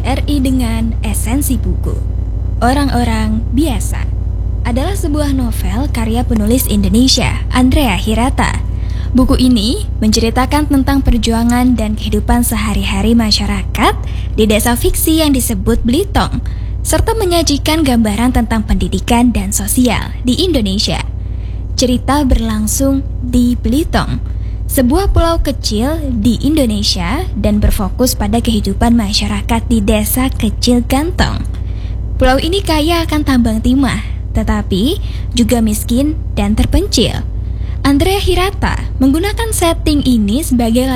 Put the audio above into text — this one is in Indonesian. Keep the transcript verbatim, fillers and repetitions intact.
R I dengan esensi buku. Orang-orang biasa adalah sebuah novel karya penulis Indonesia, Andrea Hirata. Buku ini menceritakan tentang perjuangan dan kehidupan sehari-hari masyarakat di desa fiksi yang disebut Blitong, serta menyajikan gambaran tentang pendidikan dan sosial di Indonesia. Cerita berlangsung di Blitong, sebuah pulau kecil di Indonesia, dan berfokus pada kehidupan masyarakat di desa kecil Gantong. Pulau ini kaya akan tambang timah, tetapi juga miskin dan terpencil. Andrea Hirata menggunakan setting ini sebagai